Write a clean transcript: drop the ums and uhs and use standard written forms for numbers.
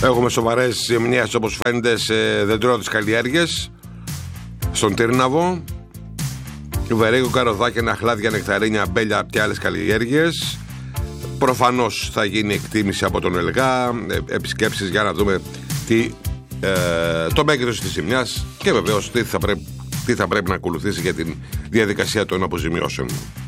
Έχουμε σοβαρές ζημιές, όπως φαίνεται, σε δεντρώτες καλλιέργειες. Στον Τύρναβο, Βερίγο, Καροδάκια, Ναχλάδια, Νεκταρίνια, Μπέλια και άλλες καλλιέργειες. Προφανώς θα γίνει εκτίμηση από τον ΕΛΓΑ, επισκέψεις για να δούμε το μέγεθος της ζημιάς και βεβαίως τι θα πρέπει να ακολουθήσει για την διαδικασία των αποζημιώσεων.